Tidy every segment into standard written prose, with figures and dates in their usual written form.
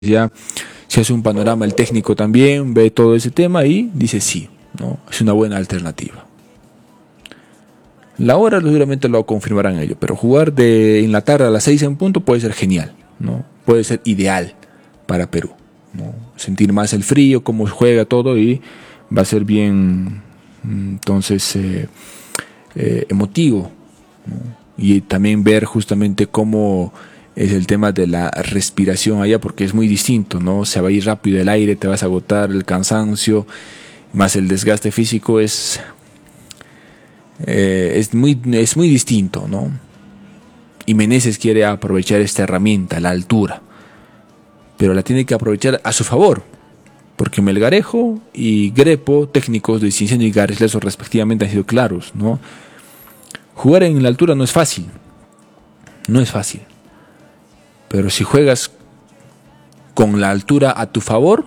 ya se hace un panorama el técnico también, ve todo ese tema y dice sí, ¿no? Es una buena alternativa. La hora seguramente lo confirmarán ellos, pero jugar en la tarde a las 6 en punto puede ser genial, ¿no? Puede ser ideal para Perú, ¿no? Sentir más el frío, cómo juega todo y va a ser bien, entonces, emotivo, ¿no? Y también ver justamente cómo es el tema de la respiración allá, porque es muy distinto, ¿no? Se va a ir rápido el aire, te vas a agotar, el cansancio, más el desgaste físico es muy distinto, ¿no? Y Meneses quiere aprovechar esta herramienta, la altura, pero la tiene que aprovechar a su favor, porque Melgarejo y Grepo, técnicos de Cienciano y Garcilaso respectivamente, han sido claros, ¿no? Jugar en la altura no es fácil, no es fácil, pero si juegas con la altura a tu favor,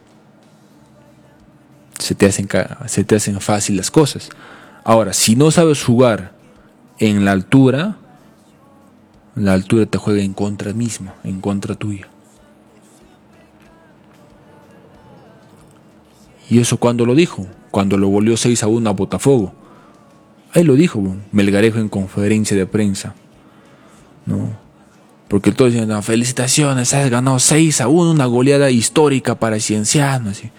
se te hacen fácil las cosas. Ahora, si no sabes jugar en la altura te juega en contra misma, en contra tuya. Y eso cuando lo dijo, cuando lo volvió 6-1 a Botafogo. Ahí lo dijo Melgarejo en conferencia de prensa, ¿no? Porque todos decían, no, felicitaciones, has ganado 6-1, una goleada histórica para Cienciano, así.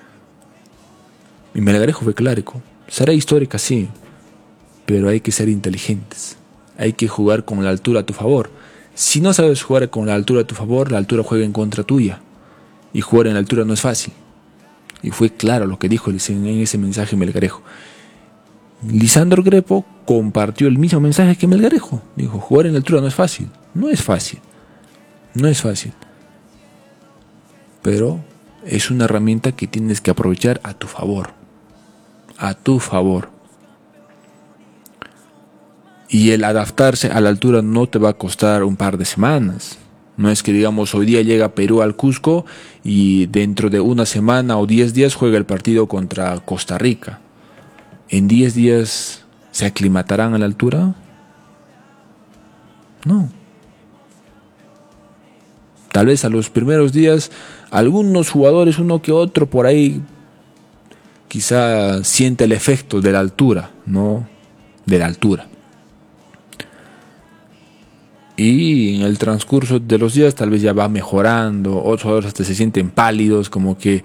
Y Melgarejo fue claro, será histórica, sí, pero hay que ser inteligentes, hay que jugar con la altura a tu favor. Si no sabes jugar con la altura a tu favor, la altura juega en contra tuya, y jugar en la altura no es fácil. Y fue claro lo que dijo en ese mensaje Melgarejo. Lisandro Grepo compartió el mismo mensaje que Melgarejo. Dijo, jugar en la altura no es fácil. No es fácil. No es fácil. Pero es una herramienta que tienes que aprovechar a tu favor. A tu favor. Y el adaptarse a la altura no te va a costar un par de semanas. No es que digamos hoy día llega Perú al Cusco y dentro de una semana o 10 días juega el partido contra Costa Rica. ¿En 10 días se aclimatarán a la altura? No. Tal vez a los primeros días algunos jugadores, uno que otro por ahí, quizá siente el efecto de la altura, ¿no? De la altura. Y en el transcurso de los días tal vez ya va mejorando, otros jugadores hasta se sienten pálidos, como que,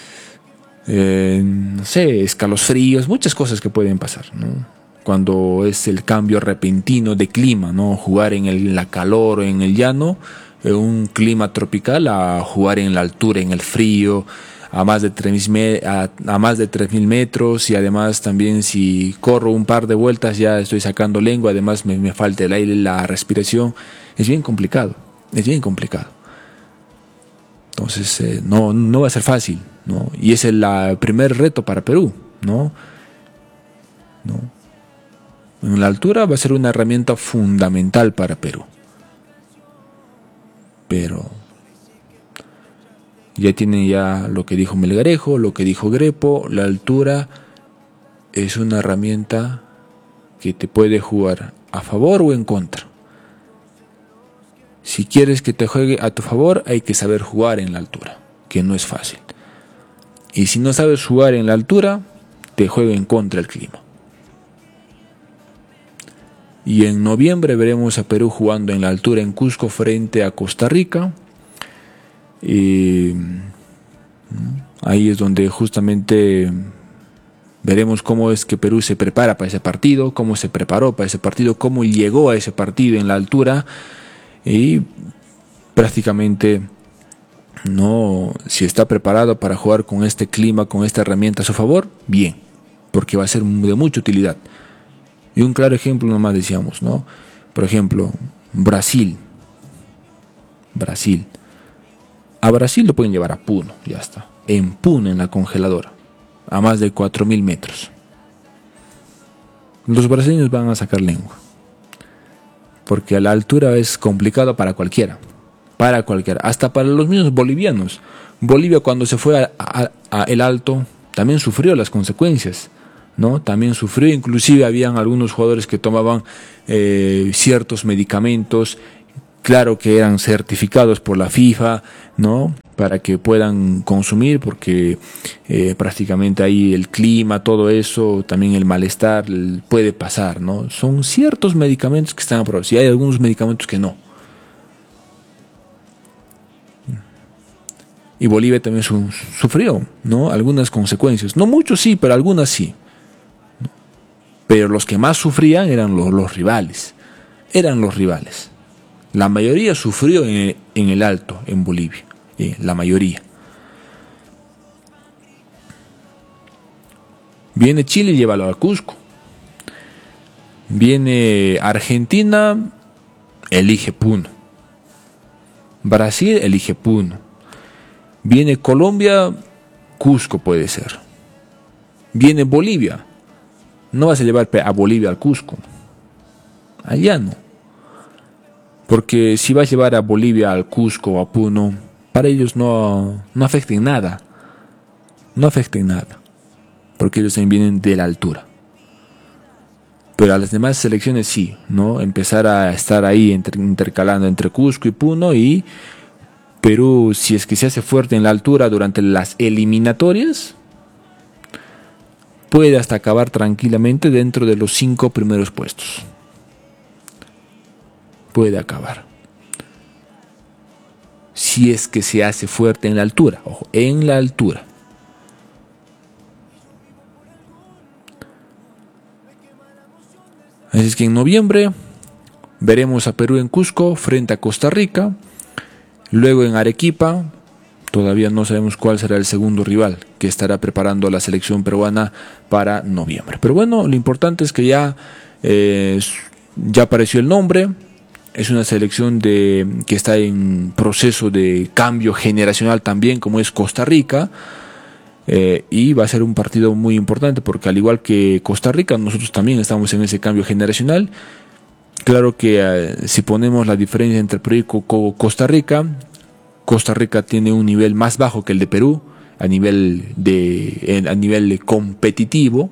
no sé, escalofríos, muchas cosas que pueden pasar, ¿no? Cuando es el cambio repentino de clima, ¿no? Jugar en la calor o en el llano, en un clima tropical, a jugar en la altura, en el frío, a más de 3.000 metros, y además también si corro un par de vueltas ya estoy sacando lengua, además me falta el aire, la respiración, es bien complicado, es bien complicado. Entonces no va a ser fácil, ¿no? Y es el primer reto para Perú, ¿no? En la altura va a ser una herramienta fundamental para Perú. Pero ya tienen ya lo que dijo Melgarejo, lo que dijo Grepo, la altura es una herramienta que te puede jugar a favor o en contra. Si quieres que te juegue a tu favor, hay que saber jugar en la altura, que no es fácil. Y si no sabes jugar en la altura, te juega en contra el clima. Y en noviembre veremos a Perú jugando en la altura en Cusco frente a Costa Rica. Y ahí es donde justamente veremos cómo es que Perú se prepara para ese partido, cómo se preparó para ese partido, cómo llegó a ese partido en la altura. Y prácticamente, no, si está preparado para jugar con este clima, con esta herramienta a su favor, bien, porque va a ser de mucha utilidad. Y un claro ejemplo nomás decíamos, ¿no? Por ejemplo, Brasil. A Brasil lo pueden llevar a Puno, ya está. En Puno, en la congeladora, a más de 4.000 metros. Los brasileños van a sacar lengua, porque a la altura es complicado para cualquiera, hasta para los mismos bolivianos. Bolivia, cuando se fue a el Alto, también sufrió las consecuencias, ¿no? También sufrió, inclusive habían algunos jugadores que tomaban ciertos medicamentos Claro que eran certificados por la FIFA, ¿no? Para que puedan consumir, porque prácticamente ahí el clima, todo eso, también el malestar puede pasar, ¿no? Son ciertos medicamentos que están aprobados y hay algunos medicamentos que no. Y Bolivia también sufrió, ¿no? Algunas consecuencias. No muchos sí, pero algunas sí. Pero los que más sufrían eran los rivales. Eran los rivales. La mayoría sufrió en el Alto, en Bolivia. La mayoría. Viene Chile y llévalo a Cusco. Viene Argentina, elige Puno. Brasil, elige Puno. Viene Colombia, Cusco puede ser. Viene Bolivia. No vas a llevar a Bolivia al Cusco. Allá no. Porque si vas a llevar a Bolivia al Cusco o a Puno, para ellos no afecta en nada. No afecta en nada. Porque ellos también vienen de la altura. Pero a las demás selecciones sí, ¿no? Empezar a estar ahí intercalando entre Cusco y Puno, y Perú, si es que se hace fuerte en la altura durante las eliminatorias, puede hasta acabar tranquilamente dentro de los 5 primeros puestos. Puede acabar. Si es que se hace fuerte en la altura, ojo, en la altura. Así es que en noviembre veremos a Perú en Cusco frente a Costa Rica. Luego en Arequipa, todavía no sabemos cuál será el segundo rival que estará preparando la selección peruana para noviembre. Pero bueno, lo importante es que ya apareció el nombre. Es una selección que está en proceso de cambio generacional también, como es Costa Rica. Y va a ser un partido muy importante porque, al igual que Costa Rica, nosotros también estamos en ese cambio generacional. Claro que si ponemos la diferencia entre Perú y Costa Rica tiene un nivel más bajo que el de Perú a nivel competitivo,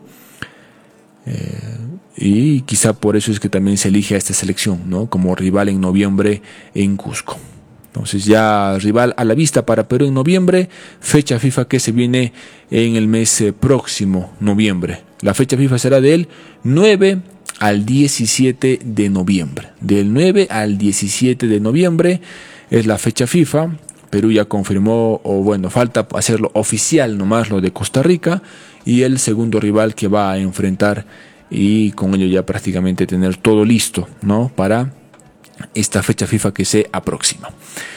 y quizá por eso es que también se elige a esta selección, ¿no?, como rival en noviembre en Cusco. Entonces ya rival a la vista para Perú en noviembre, fecha FIFA que se viene en el mes próximo, noviembre. La fecha FIFA será del 9 al 17 de noviembre. Del 9 al 17 de noviembre es la fecha FIFA. Perú ya confirmó, o bueno, falta hacerlo oficial nomás lo de Costa Rica, y el segundo rival que va a enfrentar, y con ello ya prácticamente tener todo listo, ¿no?, para esta fecha FIFA que se aproxima.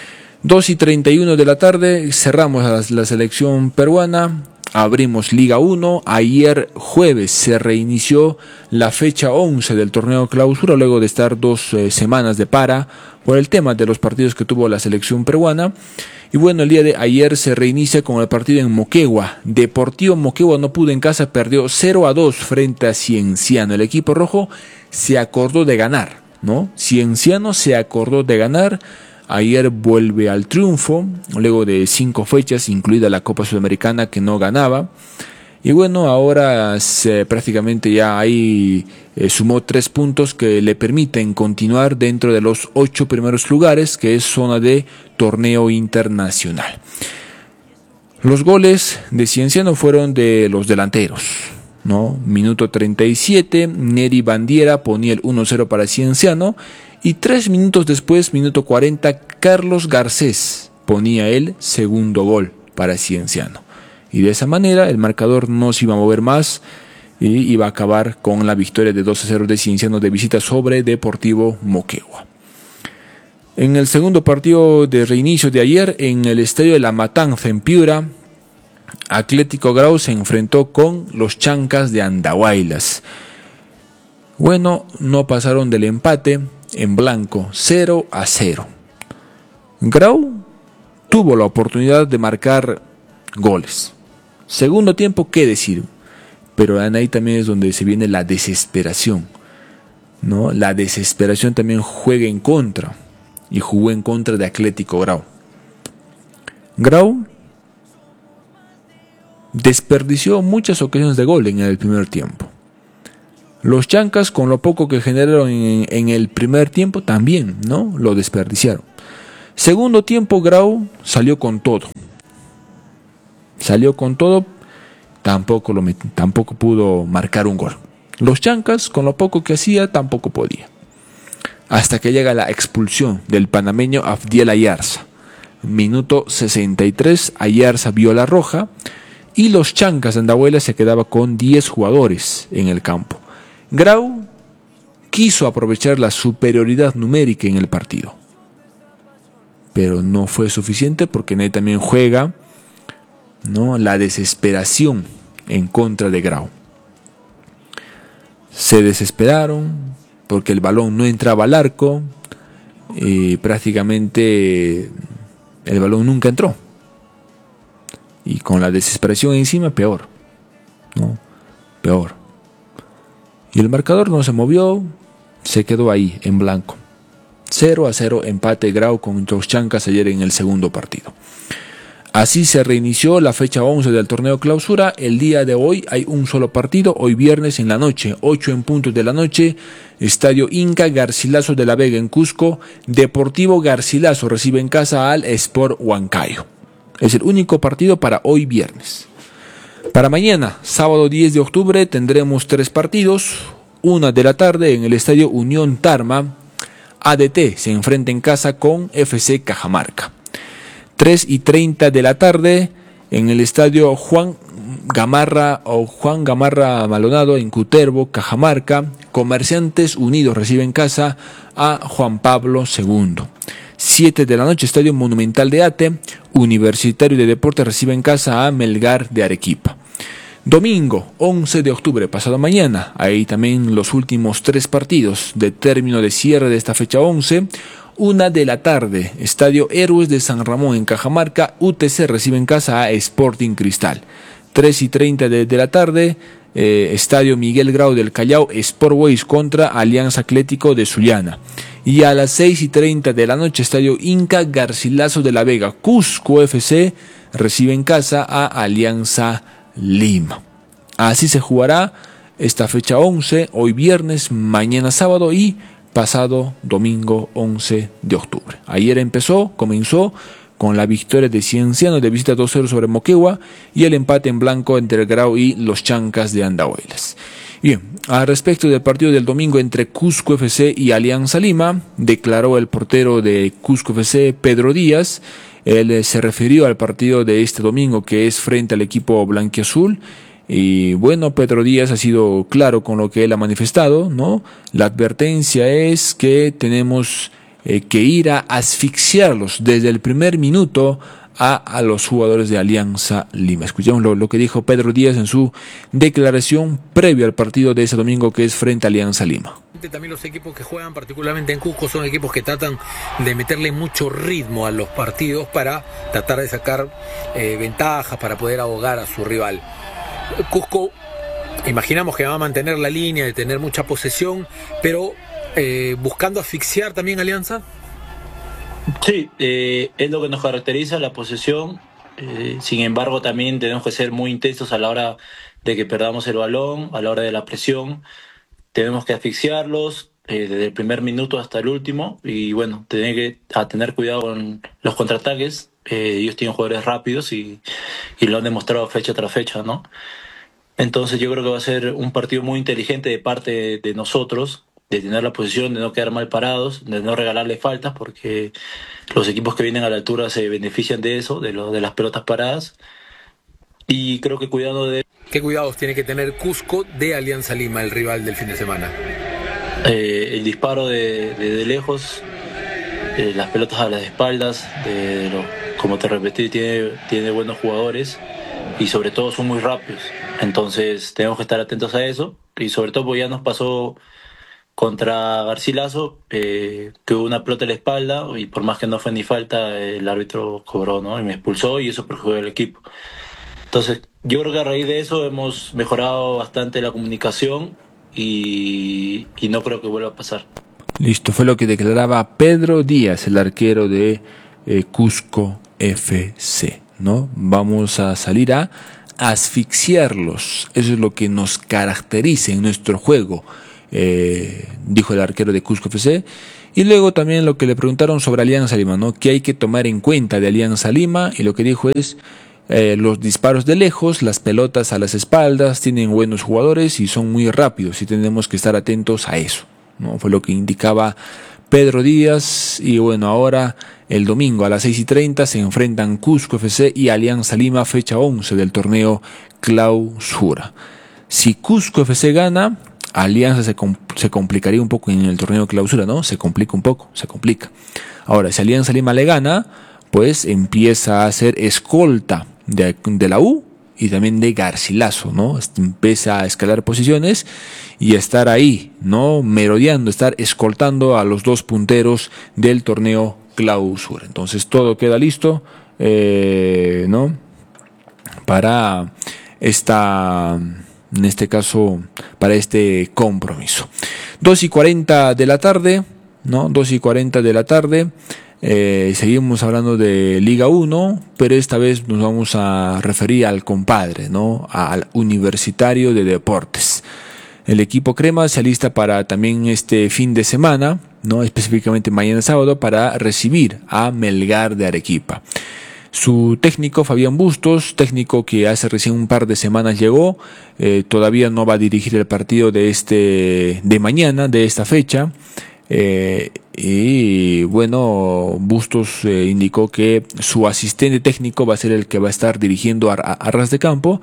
2:31 de la tarde, cerramos la selección peruana, abrimos Liga 1. Ayer jueves se reinició la fecha 11 del torneo clausura, luego de estar 2 semanas de para por el tema de los partidos que tuvo la selección peruana. Y bueno, el día de ayer se reinicia con el partido en Moquegua. Deportivo Moquegua no pudo en casa, perdió 0-2 frente a Cienciano. El equipo rojo se acordó de ganar, ¿no? Cienciano se acordó de ganar. Ayer vuelve al triunfo, luego de 5 fechas, incluida la Copa Sudamericana, que no ganaba. Y bueno, ahora prácticamente ya ahí sumó 3 puntos que le permiten continuar dentro de los 8 primeros lugares, que es zona de torneo internacional. Los goles de Cienciano fueron de los delanteros, ¿no? Minuto 37, Neri Bandiera ponía el 1-0 para Cienciano, y 3 minutos después, minuto 40, Carlos Garcés ponía el segundo gol para Cienciano. Y de esa manera el marcador no se iba a mover más y iba a acabar con la victoria de 2-0 de Cienciano de visita sobre Deportivo Moquegua. En el segundo partido de reinicio de ayer, en el estadio de La Matanza en Piura, Atlético Grau se enfrentó con los Chancas de Andahuaylas. Bueno, no pasaron del empate en blanco, 0-0. Grau tuvo la oportunidad de marcar goles. Segundo tiempo, qué decir, pero ahí también es donde se viene la desesperación, ¿no? La desesperación también juega en contra, y jugó en contra de Atlético Grau. Grau desperdició muchas ocasiones de gol en el primer tiempo. Los chancas, con lo poco que generaron en el primer tiempo, también, ¿no?, lo desperdiciaron. Segundo tiempo, Grau salió con todo. Tampoco pudo marcar un gol. Los chancas, con lo poco que hacía, tampoco podía. Hasta que llega la expulsión del panameño Abdiel Ayarza. Minuto 63, Ayarza vio la roja y los chancas de Andahuaylas se quedaba con 10 jugadores en el campo. Grau quiso aprovechar la superioridad numérica en el partido, pero no fue suficiente porque ahí también juega, ¿no?, la desesperación en contra de Grau. Se desesperaron porque el balón no entraba al arco y prácticamente el balón nunca entró. Y con la desesperación encima, peor, ¿no? Peor. Y el marcador no se movió, se quedó ahí, en blanco. 0-0, empate Grau con los chancas ayer en el segundo partido. Así se reinició la fecha 11 del torneo clausura. El día de hoy hay un solo partido, hoy viernes en la noche, 8 en punto de la noche, Estadio Inca Garcilaso de la Vega en Cusco. Deportivo Garcilaso recibe en casa al Sport Huancayo. Es el único partido para hoy viernes. Para mañana, sábado 10 de octubre, tendremos 3 partidos. 1 de la tarde en el Estadio Unión Tarma, ADT se enfrenta en casa con FC Cajamarca. 3:30 de la tarde en el Estadio Juan Gamarra Maldonado en Cutervo, Cajamarca, Comerciantes Unidos recibe en casa a Juan Pablo II. 7 de la noche, Estadio Monumental de Ate, Universitario de Deportes recibe en casa a Melgar de Arequipa. Domingo 11 de octubre, pasado mañana, ahí también los últimos 3 partidos de término de cierre de esta fecha 11. 1 de la tarde, Estadio Héroes de San Ramón en Cajamarca, UTC recibe en casa a Sporting Cristal. 3:30 de la tarde, Estadio Miguel Grau del Callao, Sport Boys contra Alianza Atlético de Sullana. Y a las 6:30 de la noche, Estadio Inca Garcilaso de la Vega, Cusco FC recibe en casa a Alianza Lima. Así se jugará esta fecha 11, hoy viernes, mañana sábado y pasado domingo 11 de octubre. Ayer comenzó con la victoria de Cienciano de visita 2-0 sobre Moquegua y el empate en blanco entre el Grau y los Chancas de Andahuaylas. Bien, al respecto del partido del domingo entre Cusco FC y Alianza Lima, declaró el portero de Cusco FC, Pedro Díaz. Él se refirió al partido de este domingo que es frente al equipo blanquiazul. Y bueno, Pedro Díaz ha sido claro con lo que él ha manifestado, ¿no? La advertencia es que tenemos que ir a asfixiarlos desde el primer minuto a los jugadores de Alianza Lima. Escuchemos lo que dijo Pedro Díaz en su declaración previa al partido de ese domingo que es frente a Alianza Lima. También los equipos que juegan particularmente en Cusco son equipos que tratan de meterle mucho ritmo a los partidos para tratar de sacar ventajas, para poder ahogar a su rival. Cusco, imaginamos que va a mantener la línea de tener mucha posesión, pero buscando asfixiar también a Alianza. Sí, es lo que nos caracteriza, la posesión. Sin embargo, también tenemos que ser muy intensos a la hora de que perdamos el balón, a la hora de la presión. Tenemos que asfixiarlos desde el primer minuto hasta el último y bueno, tener cuidado con los contraataques. Ellos tienen jugadores rápidos y lo han demostrado fecha tras fecha, ¿no? Entonces yo creo que va a ser un partido muy inteligente de parte de nosotros, de tener la posición, de no quedar mal parados, de no regalarle faltas, porque los equipos que vienen a la altura se benefician de eso, de las pelotas paradas. Y creo que ¿Qué cuidados tiene que tener Cusco de Alianza Lima, el rival del fin de semana? El disparo de lejos, las pelotas a las espaldas, como te repetí, tiene buenos jugadores y sobre todo son muy rápidos. Entonces tenemos que estar atentos a eso y sobre todo porque ya nos pasó contra Garcilaso, que hubo una pelota en la espalda y por más que no fue ni falta, el árbitro cobró, ¿no? Y me expulsó y eso perjudicó al equipo. Entonces yo creo que a raíz de eso hemos mejorado bastante la comunicación y no creo que vuelva a pasar. Listo, fue lo que declaraba Pedro Díaz, el arquero de Cusco FC, ¿no? Vamos a salir a asfixiarlos. Eso es lo que nos caracteriza en nuestro juego, dijo el arquero de Cusco FC. Y luego también lo que le preguntaron sobre Alianza Lima, ¿no? ¿Qué hay que tomar en cuenta de Alianza Lima? Y lo que dijo es los disparos de lejos, las pelotas a las espaldas, tienen buenos jugadores y son muy rápidos y tenemos que estar atentos a eso, ¿no? Fue lo que indicaba Pedro Díaz. Y bueno, ahora el domingo a las 6:30 se enfrentan Cusco FC y Alianza Lima, fecha 11 del torneo Clausura. Si Cusco FC gana, Alianza se complicaría un poco en el torneo Clausura, ¿no? Se complica un poco, se complica. Ahora, si Alianza Lima le gana, pues empieza a ser escolta de la U y también de Garcilaso, ¿no? Empieza a escalar posiciones y estar ahí, ¿no? Merodeando, estar escoltando a los dos punteros del torneo Clausura. Entonces todo queda listo, ¿no? Para en este caso, para este compromiso. 2:40 de la tarde, ¿no? 2:40 de la tarde. Seguimos hablando de Liga 1, pero esta vez nos vamos a referir al compadre, ¿no? Al Universitario de Deportes. El equipo crema se alista para también este fin de semana, ¿no? Específicamente mañana sábado, para recibir a Melgar de Arequipa. Su técnico, Fabián Bustos, técnico que hace recién un par de semanas llegó, todavía no va a dirigir el partido de mañana, de esta fecha. Y bueno, Bustos indicó que su asistente técnico va a ser el que va a estar dirigiendo a ras de campo.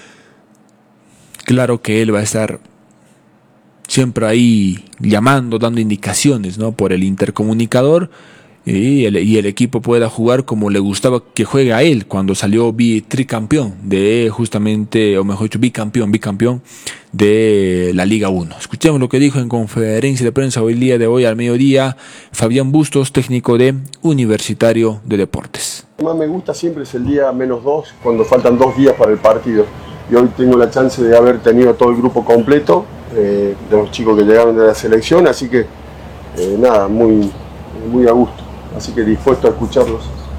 Claro que él va a estar siempre ahí llamando, dando indicaciones, ¿no? Por el intercomunicador. Y el equipo pueda jugar como le gustaba que juegue a él cuando salió tricampeón de justamente, o mejor dicho, bicampeón de la Liga 1. Escuchemos lo que dijo en conferencia de prensa el día de hoy al mediodía Fabián Bustos, técnico de Universitario de Deportes. Lo que más me gusta siempre es el día -2, cuando faltan 2 días para el partido. Y hoy tengo la chance de haber tenido todo el grupo completo, de los chicos que llegaron de la selección, así que nada, muy a gusto. Así que dispuesto a escucharlos.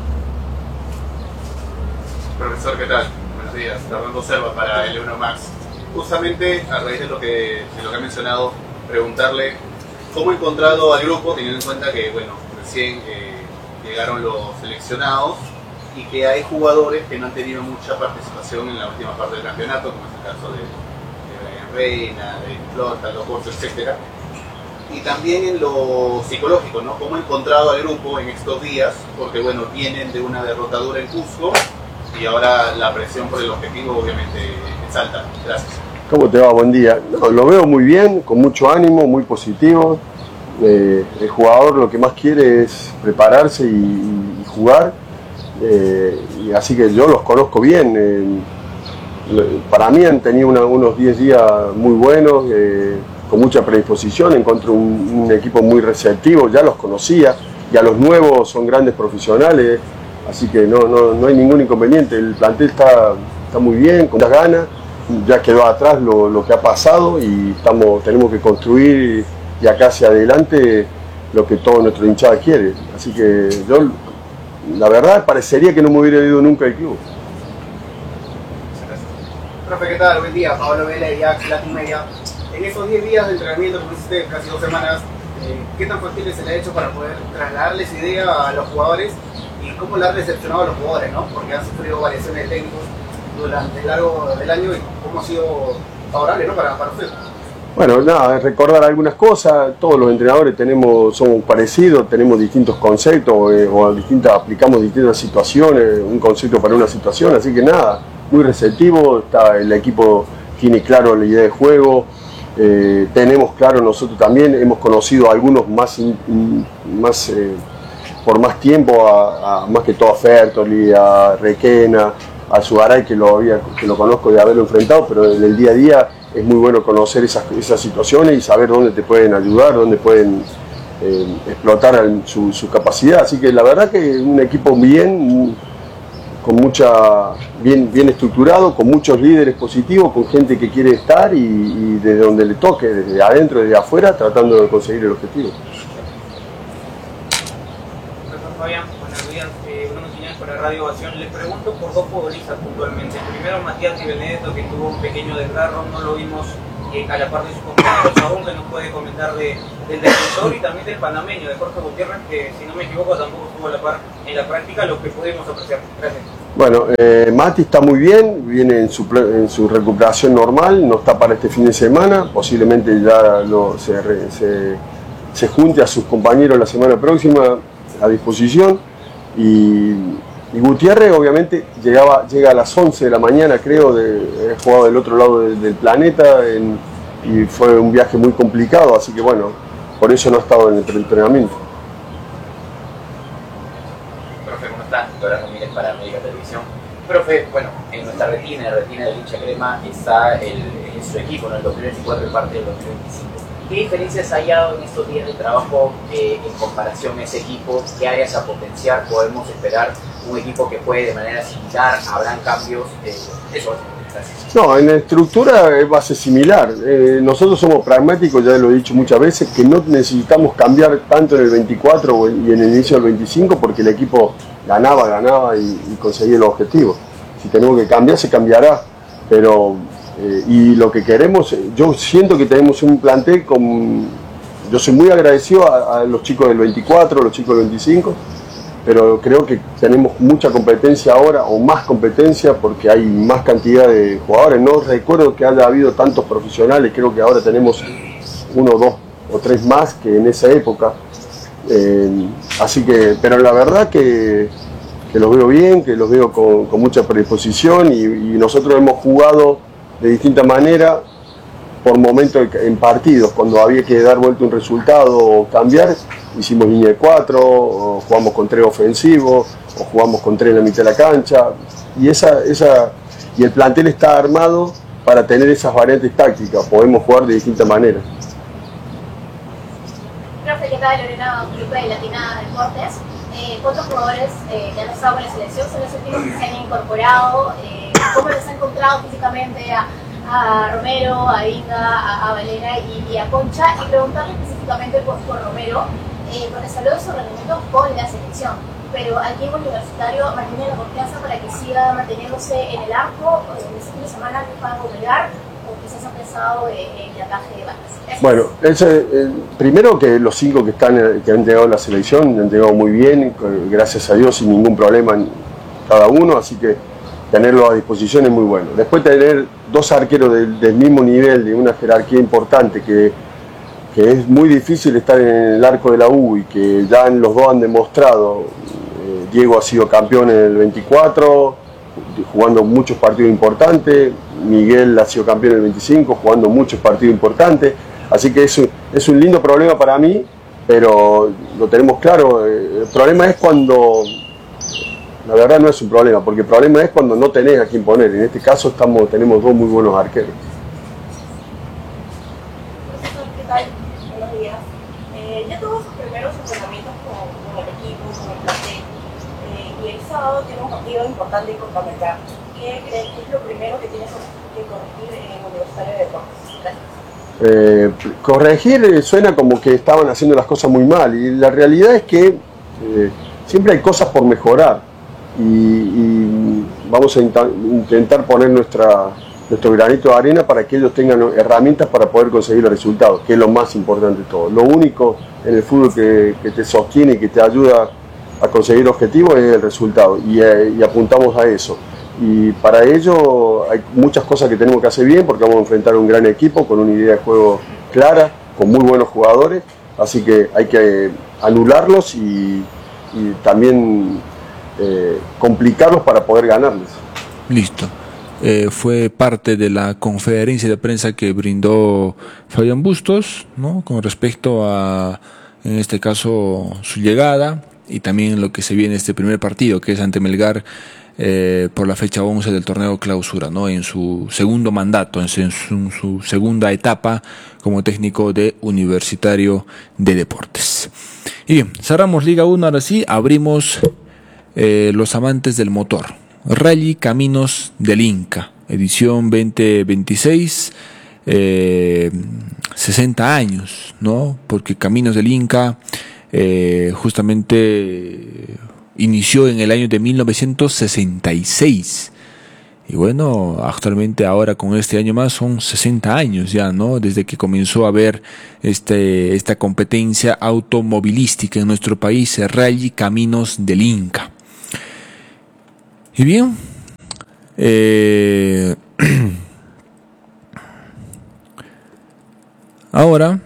Profesor, ¿qué tal? Buenos días. Fernando Serva para L1 Max. Justamente a raíz de lo que ha mencionado, preguntarle cómo ha encontrado al grupo, teniendo en cuenta que, bueno, recién llegaron los seleccionados y que hay jugadores que no han tenido mucha participación en la última parte del campeonato, como es el caso de Reina, de Flota, Los Corsos, etcétera. Y también en lo psicológico, ¿no? ¿Cómo ha encontrado al grupo en estos días? Porque, bueno, vienen de una derrotadura en Cusco y ahora la presión por el objetivo obviamente es alta. Gracias. ¿Cómo te va? Buen día. No, lo veo muy bien, con mucho ánimo, muy positivo. El jugador lo que más quiere es prepararse y jugar. Y así que yo los conozco bien. Para mí han tenido unos 10 días muy buenos. Con mucha predisposición, encontré un equipo muy receptivo, ya los conocía, y a los nuevos son grandes profesionales, así que no hay ningún inconveniente. El plantel está muy bien, con muchas ganas, ya quedó atrás lo que ha pasado y tenemos que construir de acá hacia adelante lo que todo nuestro hinchada quiere. Así que yo, la verdad, parecería que no me hubiera ido nunca del club. Profe, ¿qué tal? Buen día, Pablo Vela de Ajax Latin Media. En esos 10 días de entrenamiento, como hiciste casi 2 semanas, ¿qué tan factible se le ha hecho para poder trasladarles idea a los jugadores y cómo le han recepcionado a los jugadores, ¿no? Porque han sufrido variaciones de técnicos durante el largo del año y cómo ha sido favorable, ¿no? para usted. Bueno, nada, recordar algunas cosas. Todos los entrenadores somos parecidos, tenemos distintos conceptos aplicamos distintas situaciones, un concepto para una situación, así que nada, muy receptivo. El equipo tiene claro la idea de juego. Tenemos claro nosotros también, hemos conocido a algunos por más tiempo, más que todo a Fertoli, a Requena, a Sugaray, que lo conozco de haberlo enfrentado, pero en el día a día es muy bueno conocer esas situaciones y saber dónde te pueden ayudar, dónde pueden explotar su capacidad. Así que la verdad que es un equipo bien estructurado, con muchos líderes positivos, con gente que quiere estar y desde donde le toque, desde adentro, desde afuera, tratando de conseguir el objetivo. Profesor Fabián, buenos días, Bruno Quiñones para Radio Ovación. Les pregunto por dos futbolistas puntualmente. Primero, Matías Di Benedetto, que tuvo un pequeño desgarro, no lo vimos a la par de sus compañeros. Aún que nos puede comentar del defensor y también del panameño, de Jorge Gutiérrez, que si no me equivoco tampoco estuvo a la par en la práctica, lo que pudimos apreciar. Gracias. Bueno, Mati está muy bien, viene en su recuperación normal, no está para este fin de semana, posiblemente ya se junte a sus compañeros la semana próxima a disposición. Y Gutiérrez obviamente llega a las 11 de la mañana, creo, he jugado del otro lado del planeta y fue un viaje muy complicado, así que bueno, por eso no ha estado en el entrenamiento. Profe, ¿cómo está? Doctora Ramírez para América Televisión. Profe, bueno, en nuestra retina del hincha crema está su equipo, ¿no? El 2024 y parte del 2025. ¿Qué diferencias ha hallado en estos días de trabajo en comparación a ese equipo? ¿Qué áreas a potenciar? ¿Podemos esperar un equipo que juegue de manera similar? ¿Habrán cambios? Eso es. Gracias. No, en la estructura va a ser similar. Nosotros somos pragmáticos, ya lo he dicho muchas veces, que no necesitamos cambiar tanto en el 24 y en el inicio del 25 porque el equipo ganaba y conseguía los objetivos. Si tenemos que cambiar, se cambiará. Pero y lo que queremos, yo siento que tenemos un plantel yo soy muy agradecido a los chicos del 24, los chicos del 25, pero creo que tenemos mucha competencia ahora, o más competencia, porque hay más cantidad de jugadores. No recuerdo que haya habido tantos profesionales, creo que ahora tenemos 1, 2 o 3 más que en esa época. Así que, pero la verdad que los veo bien, que los veo con mucha predisposición y nosotros hemos jugado de distinta manera por momentos en partidos, cuando había que dar vuelta un resultado o cambiar, hicimos línea de 4, o jugamos con 3 ofensivos, o jugamos con 3 en la mitad de la cancha, y el plantel está armado para tener esas variantes tácticas, podemos jugar de distinta manera. Profe, ¿qué tal? Lorena, grupo de Latina Deportes. ¿Cuántos jugadores que han estado con la selección son los últimos que se han incorporado? ¿Cómo les ha encontrado físicamente a Romero, a Inga, a Valera y a Concha? Y preguntarle específicamente por Romero, porque se habló de su rendimiento con la selección, pero al equipo universitario mantiene la confianza para que siga manteniéndose en el arco en este fin de semana que puedan congregar, o quizás ha pensado en el ataque de bandas. Bueno, primero que los 5 que han llegado a la selección han llegado muy bien, gracias a Dios, sin ningún problema cada uno, así que tenerlo a disposición es muy bueno. Después tener 2 arqueros del mismo nivel, de una jerarquía importante, que es muy difícil estar en el arco de la U y que ya los dos han demostrado. Diego ha sido campeón en el 24, jugando muchos partidos importantes. Miguel ha sido campeón en el 25, jugando muchos partidos importantes. Así que es un lindo problema para mí, pero lo tenemos claro. El problema es cuando... La verdad no es un problema, porque el problema es cuando no tenés a quién poner. En este caso tenemos 2 muy buenos arqueros. Profesor, ¿qué tal? Buenos días. Ya tuvo sus primeros entrenamientos con el equipo, con el plantel, y el sábado tiene un partido importante contra Melgar. ¿Qué crees que es lo primero que tienes que corregir en Universitario de Deportes? Gracias. Corregir suena como que estaban haciendo las cosas muy mal, y la realidad es que siempre hay cosas por mejorar. Y vamos a intentar poner nuestro granito de arena para que ellos tengan herramientas para poder conseguir los resultados, que es lo más importante de todo. Lo único en el fútbol que te sostiene y que te ayuda a conseguir objetivos es el resultado, y apuntamos a eso. Y para ello hay muchas cosas que tenemos que hacer bien, porque vamos a enfrentar un gran equipo con una idea de juego clara, con muy buenos jugadores, así que hay que anularlos y también complicarlos para poder ganarles. Listo. Fue parte de la conferencia de prensa que brindó Fabián Bustos, ¿no? Con respecto a, en este caso, su llegada y también lo que se viene este primer partido, que es ante Melgar por la fecha 11 del torneo clausura, ¿no? En su segundo mandato, en su segunda etapa como técnico de Universitario de Deportes. Y bien, cerramos Liga 1, ahora sí, abrimos los amantes del motor. Rally Caminos del Inca, edición 2026, 60 años, ¿no? Porque Caminos del Inca justamente inició en el año de 1966. Y bueno, actualmente ahora con este año más son 60 años ya, ¿no? Desde que comenzó a haber esta competencia automovilística en nuestro país, el Rally Caminos del Inca. Y bien, ahora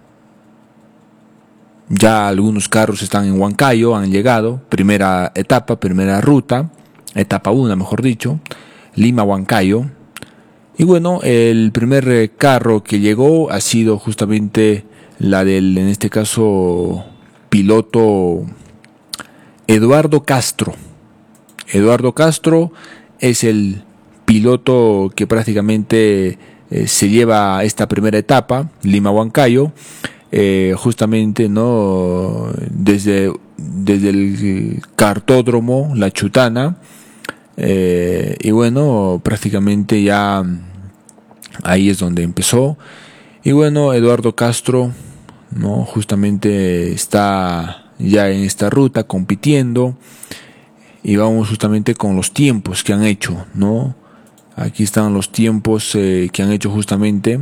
ya algunos carros están en Huancayo, han llegado, primera etapa, primera ruta, etapa 1 mejor dicho, Lima-Huancayo. Y bueno, el primer carro que llegó ha sido justamente la del, en este caso, piloto Eduardo Castro. Eduardo Castro es el piloto que prácticamente se lleva esta primera etapa, Lima-Huancayo, justamente, ¿no? Desde el cartódromo La Chutana. Y bueno, prácticamente ya ahí es donde empezó. Y bueno, Eduardo Castro, ¿no? Justamente está ya en esta ruta compitiendo. Y vamos justamente con los tiempos que han hecho, ¿no? Aquí están los tiempos que han hecho justamente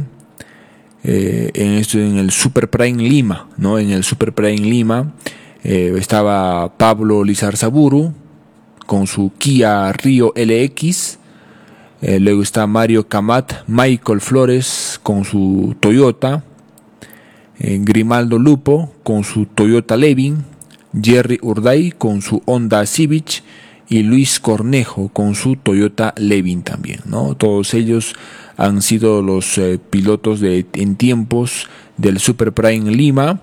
en el Super Prime Lima, ¿no? En el Super Prime Lima estaba Pablo Lizarzaburu con su Kia Rio LX, luego está Mario Camat, Michael Flores con su Toyota, Grimaldo Lupo con su Toyota Levin, Jerry Urday con su Honda Civic y Luis Cornejo con su Toyota Levin también, ¿no? Todos ellos han sido los pilotos en tiempos del Super Prime Lima.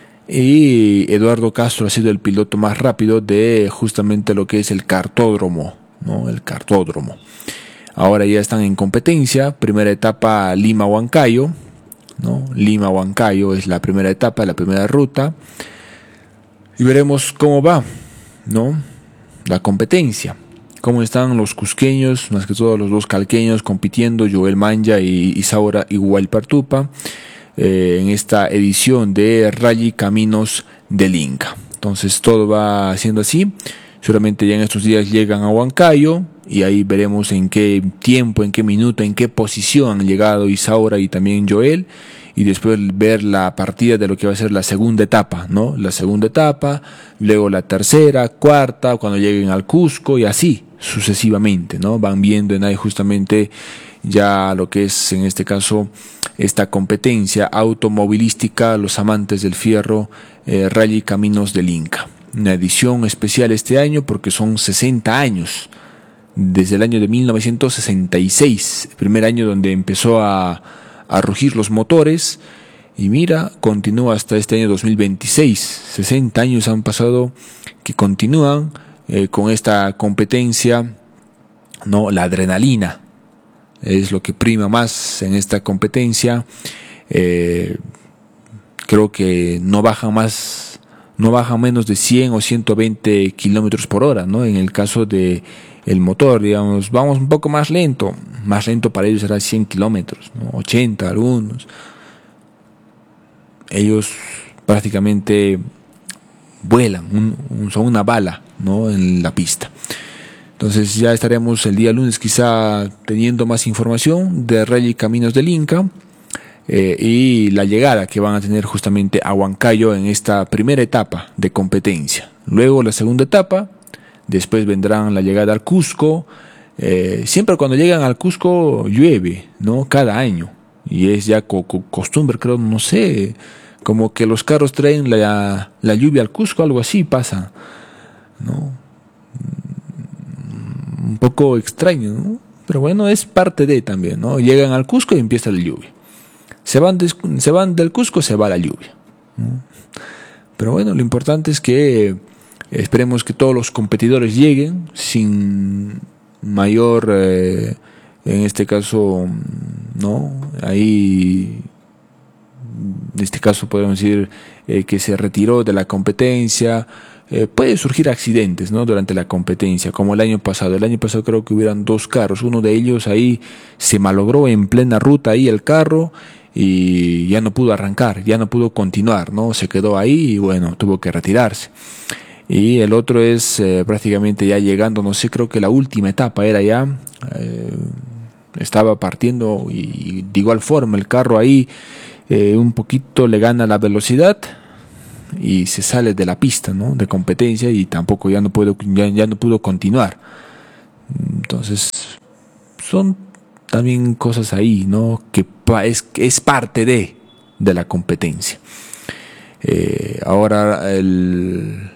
Y Eduardo Castro ha sido el piloto más rápido de justamente lo que es el cartódromo, ¿no? El cartódromo. Ahora ya están en competencia. Primera etapa Lima-Huancayo, ¿no? Lima-Huancayo es la primera etapa, la primera ruta. Y veremos cómo va, ¿no? La competencia. Cómo están los cusqueños, más que todo los dos calqueños compitiendo, Joel Manja y Isaura Igualpartupa, en esta edición de Rally Caminos del Inca. Entonces todo va siendo así. Seguramente ya en estos días llegan a Huancayo y ahí veremos en qué tiempo, en qué minuto, en qué posición han llegado Isaura y también Joel. Y después ver la partida de lo que va a ser la segunda etapa, ¿no? La segunda etapa, luego la tercera, cuarta, cuando lleguen al Cusco y así sucesivamente, ¿no? Van viendo en ahí justamente ya lo que es en este caso esta competencia automovilística, los amantes del fierro, Rally Caminos del Inca. Una edición especial este año porque son 60 años, desde el año de 1966, el primer año donde empezó a rugir los motores, y mira, continúa hasta este año 2026, 60 años han pasado que continúan con esta competencia, ¿no? La adrenalina es lo que prima más en esta competencia. Creo que no baja menos de 100 o 120 kilómetros por hora, ¿no? En el caso de el motor, digamos, vamos un poco más lento para ellos será 100 kilómetros, ¿no? 80 algunos. Ellos prácticamente vuelan, son una bala, ¿no? En la pista. Entonces ya estaremos el día lunes quizá teniendo más información de Rally Caminos del Inca y la llegada que van a tener justamente a Huancayo en esta primera etapa de competencia. Luego la segunda etapa, después vendrán la llegada al Cusco. Siempre cuando llegan al Cusco llueve, ¿no? Cada año. Y es ya costumbre, creo, no sé, como que los carros traen la lluvia al Cusco, algo así pasa, ¿no? Un poco extraño, ¿no? Pero bueno, es parte de también, ¿no? Llegan al Cusco y empieza la lluvia. Se van del Cusco, se va la lluvia, ¿no? Pero bueno, lo importante es que esperemos que todos los competidores lleguen sin mayor, en este caso, ¿no? Ahí, en este caso podemos decir que se retiró de la competencia. Puede surgir accidentes, ¿no? Durante la competencia, como el año pasado. El año pasado creo que hubieran dos carros. Uno de ellos ahí se malogró en plena ruta ahí el carro y ya no pudo arrancar, ya no pudo continuar, ¿no? Se quedó ahí y bueno, tuvo que retirarse. Y el otro es prácticamente ya llegando, no sé, creo que la última etapa era ya, estaba partiendo y de igual forma el carro ahí un poquito le gana la velocidad y se sale de la pista, ¿no?, de competencia, y tampoco ya no pudo continuar. Entonces son también cosas ahí, ¿no?, que es parte de la competencia. Ahora el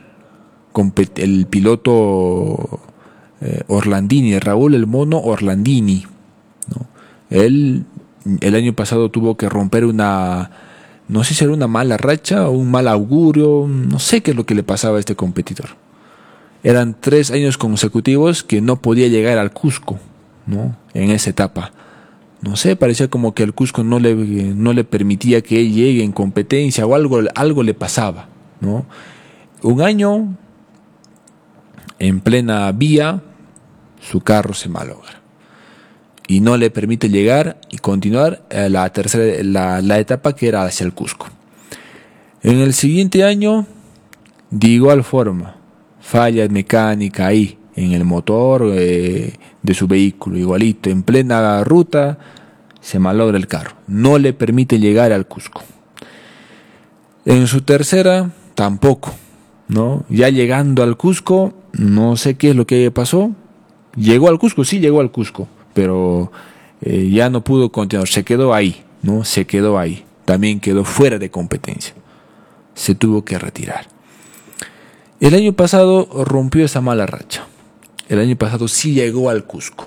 piloto Orlandini, Raúl el Mono Orlandini, ¿no?, él el año pasado tuvo que romper no sé si era una mala racha o un mal augurio, no sé qué es lo que le pasaba a este competidor. Eran 3 años consecutivos que no podía llegar al Cusco, ¿no?, en esa etapa. No sé, parecía como que el Cusco no le permitía que él llegue en competencia, o algo le pasaba, ¿no? Un año, en plena vía, su carro se malogra y no le permite llegar y continuar la etapa que era hacia el Cusco. En el siguiente año, de igual forma, falla mecánica ahí en el motor de su vehículo, igualito, en plena ruta se malogra el carro, no le permite llegar al Cusco. En su tercera tampoco, ¿no? Ya llegando al Cusco, no sé qué es lo que pasó. Llegó al Cusco, sí llegó al Cusco, pero ya no pudo continuar, se quedó ahí, ¿no? Se quedó ahí, también quedó fuera de competencia, se tuvo que retirar. El año pasado rompió esa mala racha. El año pasado sí llegó al Cusco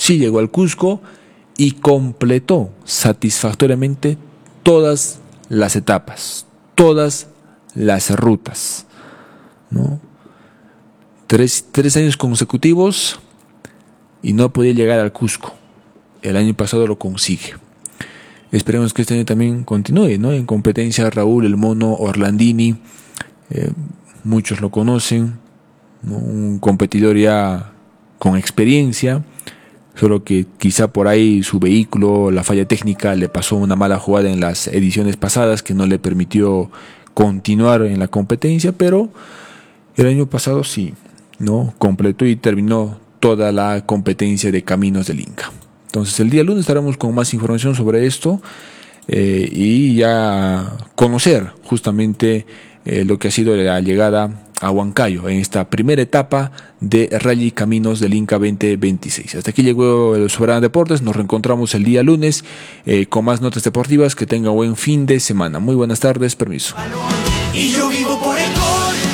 y completó satisfactoriamente todas las etapas, todas las rutas, ¿no? 3 años consecutivos y no podía llegar al Cusco. El año pasado lo consigue. Esperemos que este año también continúe, ¿no?, en competencia. Raúl el Mono Orlandini, muchos lo conocen, ¿no?, un competidor ya con experiencia, solo que quizá por ahí su vehículo, la falla técnica, le pasó una mala jugada en las ediciones pasadas que no le permitió continuar en la competencia, pero el año pasado sí, ¿no?, completó y terminó toda la competencia de Caminos del Inca. Entonces el día lunes estaremos con más información sobre esto y ya conocer justamente lo que ha sido la llegada a Huancayo en esta primera etapa de Rally Caminos del Inca 2026. Hasta aquí llegó el Soberano Deportes. Nos reencontramos el día lunes con más notas deportivas. Que tenga buen fin de semana. Muy buenas tardes, permiso. Y yo vivo por el gol.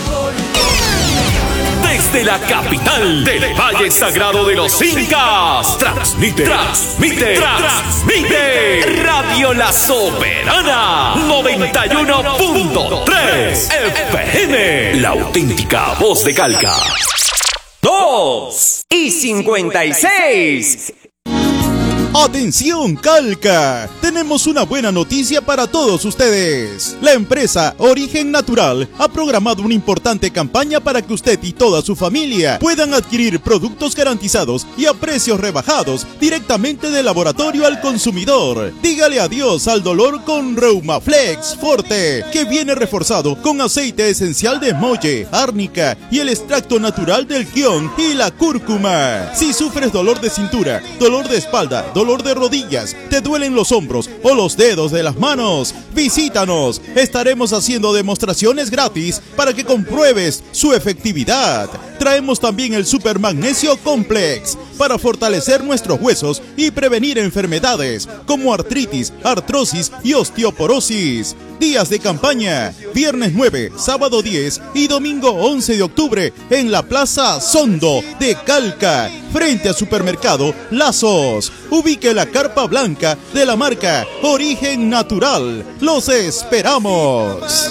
Desde la capital del Valle Sagrado de los Incas, transmite Radio La Soberana 91.3 FM, la auténtica voz de Calca. 2:56. ¡Atención, Calca! Tenemos una buena noticia para todos ustedes. La empresa Origen Natural ha programado una importante campaña para que usted y toda su familia puedan adquirir productos garantizados y a precios rebajados directamente del laboratorio al consumidor. Dígale adiós al dolor con Reumaflex Forte, que viene reforzado con aceite esencial de molle, árnica y el extracto natural del guión y la cúrcuma. Si sufres dolor de cintura, dolor de espalda, dolor de rodillas, te duelen los hombros o los dedos de las manos, visítanos. Estaremos haciendo demostraciones gratis para que compruebes su efectividad. Traemos también el Super Magnesio Complex para fortalecer nuestros huesos y prevenir enfermedades como artritis, artrosis y osteoporosis. Días de campaña: viernes 9, sábado 10 y domingo 11 de octubre en la Plaza Sondo de Calca, frente al supermercado Lazos. Ubique la carpa blanca de la marca Origen Natural. ¡Los esperamos!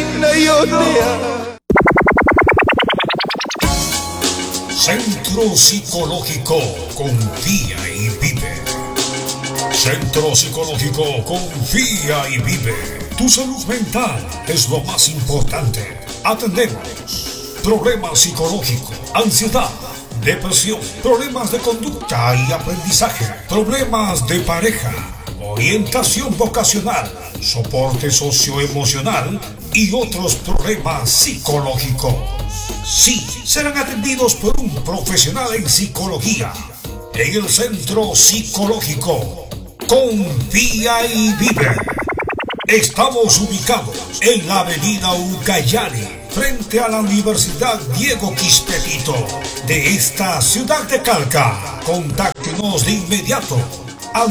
Centro Psicológico Confía y Vive. Centro Psicológico Confía y Vive. Tu salud mental es lo más importante. Atendemos problemas psicológicos, ansiedad, depresión, problemas de conducta y aprendizaje, problemas de pareja, orientación vocacional, soporte socioemocional y otros problemas psicológicos. Sí, serán atendidos por un profesional en psicología en el Centro Psicológico Confía y Vive. Estamos ubicados en la avenida Ucayali, frente a la Universidad Diego Quispe de esta ciudad de Calca. Contáctenos de inmediato al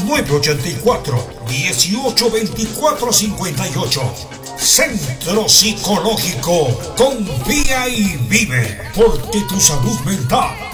984-1824-58. Centro Psicológico Confía y Vive, porque tu salud mental